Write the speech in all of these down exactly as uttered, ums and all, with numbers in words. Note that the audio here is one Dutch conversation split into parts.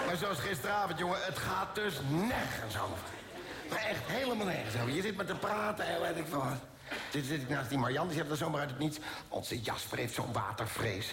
Maar zoals gisteravond, jongen, het gaat dus nergens over. Maar echt helemaal nergens over. Je zit met te praten en weet ik veel wat. Dit zit ik naast die Marianne, die zegt er zomaar uit het niets. Onze Jasper heeft zo'n watervrees.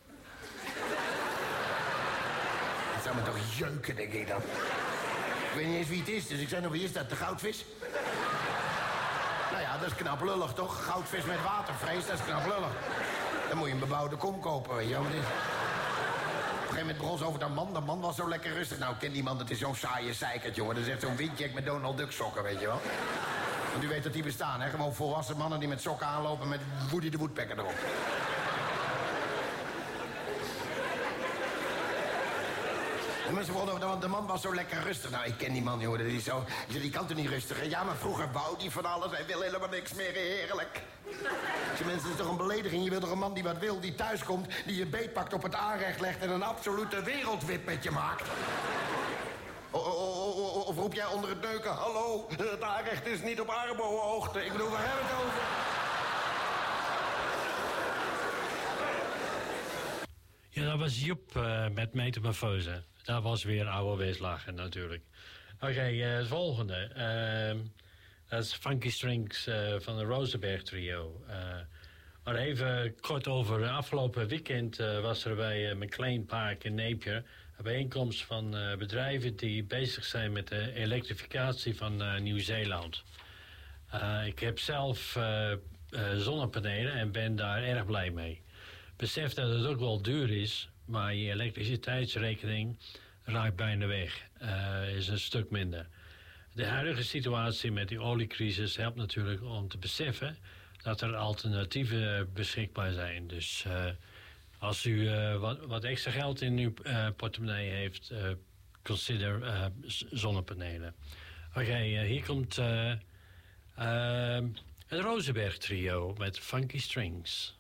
Het zou me toch jeuken, denk ik dan. Ik weet niet eens wie het is, dus ik zei nog, wie is dat? De goudvis? Nou ja, dat is knap lullig, toch? Goudvis met watervrees, dat is knap lullig. Dan moet je een bebouwde kom kopen, weet je wel. Op een gegeven moment begon ze over dat man. Dat man was zo lekker rustig. Nou, ken die man, dat is zo'n saaie zeikert, jongen. Dat is echt zo'n windjack met Donald Duck sokken, weet je wel. Want u weet dat die bestaan, hè? Gewoon volwassen mannen die met sokken aanlopen met Woody de Woodpecker erop. En mensen begonnen, want de man was zo lekker rustig. Nou, ik ken die man, jongen. Die, is zo, die, zei, die kan toch niet rustig? Ja, maar vroeger wou die van alles. Hij wil helemaal niks meer, heerlijk. Die mensen, het is toch een belediging? Je wil toch een man die wat wil, die thuiskomt, die je beetpakt, op het aanrecht legt en een absolute wereldwip met je maakt? O, o, o, o, of roep jij onder het neuken, hallo, het aanrecht is niet op Arbo-hoogte. Ik bedoel, waar hebben we het over? Ja, dat was Joep uh, met Metamorfose. Dat was weer ouderwets lachen natuurlijk. Oké, okay, uh, het volgende. Uh, dat is Funky Strings uh, van de Rosenberg Trio. Uh, maar even kort over. Afgelopen weekend uh, was er bij uh, McLean Park in Napier een bijeenkomst van uh, bedrijven die bezig zijn met de elektrificatie van uh, Nieuw-Zeeland. Uh, ik heb zelf uh, uh, zonnepanelen en ben daar erg blij mee. Besef dat het ook wel duur is, maar je elektriciteitsrekening raakt bijna weg. Uh, is een stuk minder. De huidige situatie met die oliecrisis helpt natuurlijk om te beseffen dat er alternatieven beschikbaar zijn. Dus uh, als u uh, wat, wat extra geld in uw uh, portemonnee heeft, uh, consider uh, zonnepanelen. Oké, okay, uh, hier komt uh, uh, het Rosenberg Trio met Funky Strings.